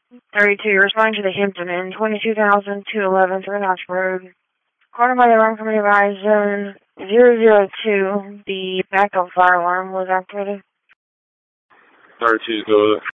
32, responding to the Hampton Inn, 22,211 Three Notch Road. According by the alarm company by zone 002, the backup fire alarm was activated. 32, go